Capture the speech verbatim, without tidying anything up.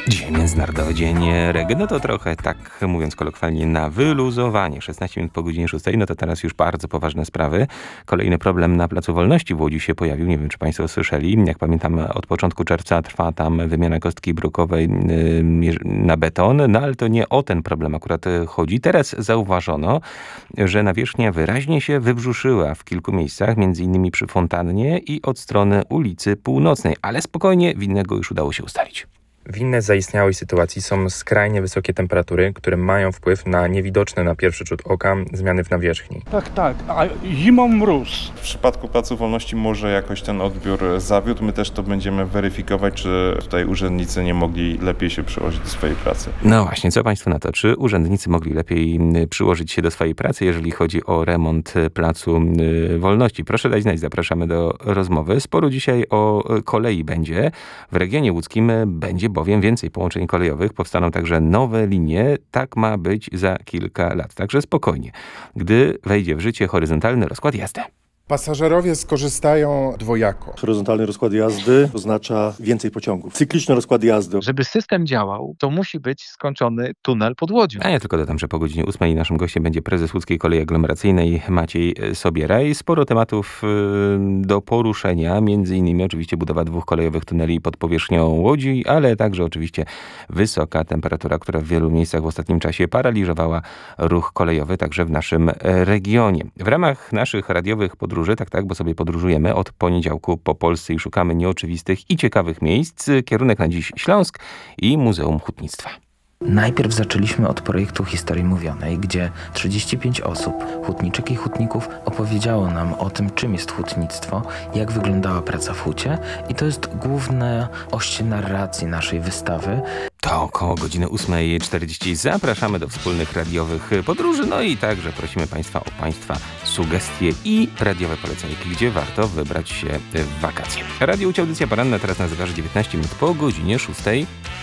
Dzisiaj Międzynarodowy Dzień Reggae, no to trochę tak mówiąc kolokwialnie na wyluzowanie. szesnaście minut po godzinie szóstej, no to teraz już bardzo poważne sprawy. Kolejny problem na Placu Wolności w Łodzi się pojawił, nie wiem czy Państwo słyszeli. Jak pamiętam, od początku czerwca trwa tam wymiana kostki brukowej na beton, no ale to nie o ten problem akurat chodzi. Teraz zauważono, że nawierzchnia wyraźnie się wybrzuszyła w kilku miejscach, między innymi przy fontannie i od strony ulicy Północnej, ale spokojnie, winnego już udało się ustalić. Winne zaistniałej sytuacji są skrajnie wysokie temperatury, które mają wpływ na niewidoczne na pierwszy rzut oka zmiany w nawierzchni. Tak, tak, a zimą mróz. W przypadku Placu Wolności może jakoś ten odbiór zawiódł. My też to będziemy weryfikować, czy tutaj urzędnicy nie mogli lepiej się przyłożyć do swojej pracy. No właśnie, co Państwo na to? Czy urzędnicy mogli lepiej przyłożyć się do swojej pracy, jeżeli chodzi o remont Placu Wolności? Proszę dać znać, zapraszamy do rozmowy. Sporo dzisiaj o kolei będzie. W regionie łódzkim będzie bowiem więcej połączeń kolejowych, powstaną także nowe linie, tak ma być za kilka lat. Także spokojnie, gdy wejdzie w życie horyzontalny rozkład jazdy. Pasażerowie skorzystają dwojako. Horyzontalny rozkład jazdy oznacza więcej pociągów. Cykliczny rozkład jazdy. Żeby system działał, to musi być skończony tunel pod Łodzią. A ja tylko dodam, że po godzinie ósmej naszym gościem będzie prezes Łódzkiej Kolei Aglomeracyjnej Maciej Sobieraj. Sporo tematów do poruszenia, między innymi oczywiście budowa dwóch kolejowych tuneli pod powierzchnią Łodzi, ale także oczywiście wysoka temperatura, która w wielu miejscach w ostatnim czasie paraliżowała ruch kolejowy, także w naszym regionie. W ramach naszych radiowych podróży tak, tak, bo sobie podróżujemy od poniedziałku po Polsce i szukamy nieoczywistych i ciekawych miejsc. Kierunek na dziś Śląsk i Muzeum Hutnictwa. Najpierw zaczęliśmy od projektu Historii Mówionej, gdzie trzydzieści pięć osób, hutniczek i hutników, opowiedziało nam o tym, czym jest hutnictwo, jak wyglądała praca w hucie i to jest główna oś narracji naszej wystawy. To około godziny ósmej czterdzieści zapraszamy do wspólnych radiowych podróży, no i także prosimy Państwa o Państwa sugestie i radiowe polecajki, gdzie warto wybrać się w wakacje. Radio Łódź, audycja poranna teraz na zegarze dziewiętnaście minut po godzinie szóstej.